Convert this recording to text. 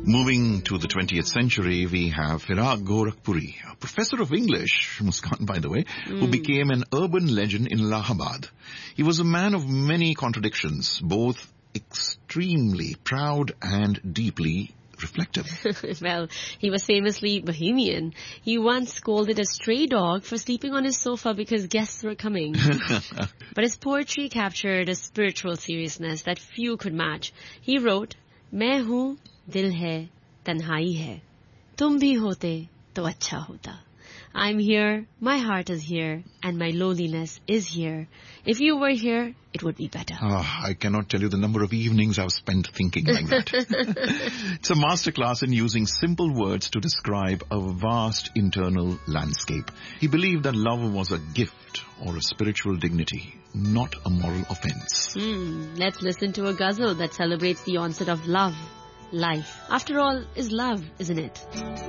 Moving to the 20th century, we have Firaq Gorakhpuri, a professor of English, Muskan by the way, who became an urban legend in Allahabad. He was a man of many contradictions, both extremely proud and deeply reflective. Well, he was famously bohemian. He once scolded a stray dog for sleeping on his sofa because guests were coming. But his poetry captured a spiritual seriousness that few could match. He wrote, "मैं हूँ, दिल है, तन्हाई है. तुम भी होते तो अच्छा होता. I'm here, my heart is here, and my loneliness is here. If you were here, it would be better." I cannot tell you the number of evenings I've spent thinking like that. It's a masterclass in using simple words to describe a vast internal landscape. He believed that love was a gift or a spiritual dignity, not a moral offense. Let's listen to a ghazal that celebrates the onset of love. Life, after all, is love, isn't it?